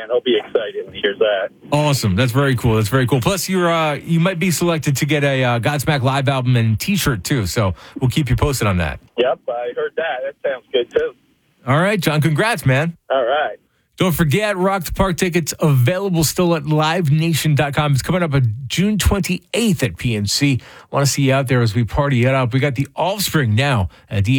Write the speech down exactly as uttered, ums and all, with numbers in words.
man. He'll be excited when he hears that. Awesome. That's very cool. That's very cool. Plus, you're uh, you might be selected to get a uh, Godsmack Live album and T-shirt, too. So we'll keep you posted on that. Yep, I heard that. That sounds good, too. All right, John. Congrats, man. All right. Don't forget, Rock the Park tickets available still at live nation dot com. It's coming up on June twenty-eighth at P N C. Want to see you out there as we party it up. We got the Offspring now at the